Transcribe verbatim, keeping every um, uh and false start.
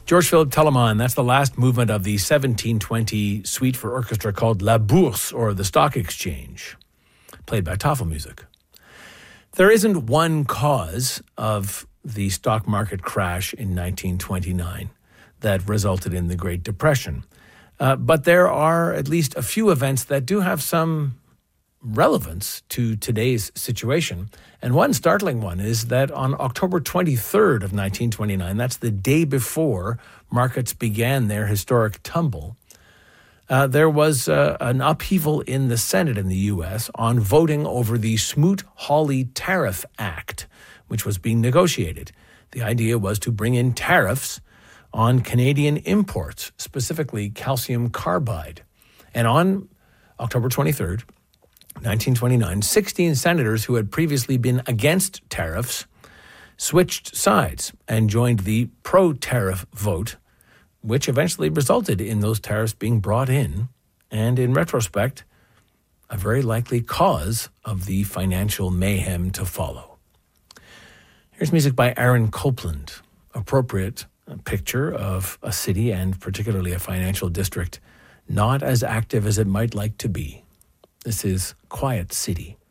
George Philippe Telemann, that's the last movement of the seventeen twenty suite for orchestra called La Bourse, or the Stock Exchange, played by Tafelmusik. There isn't one cause of the stock market crash in nineteen twenty-nine that resulted in the Great Depression. Uh, but there are at least a few events that do have some relevance to today's situation. And one startling one is that on October twenty-third of nineteen twenty-nine, that's the day before markets began their historic tumble, uh, there was uh, an upheaval in the Senate in the U S on voting over the Smoot-Hawley Tariff Act, which was being negotiated. The idea was to bring in tariffs on Canadian imports, specifically calcium carbide. And on October twenty-third, nineteen twenty-nine, sixteen senators who had previously been against tariffs switched sides and joined the pro-tariff vote, which eventually resulted in those tariffs being brought in, and in retrospect, a very likely cause of the financial mayhem to follow. Here's music by Aaron Copland, appropriate picture of a city and particularly a financial district not as active as it might like to be. This is Quiet City.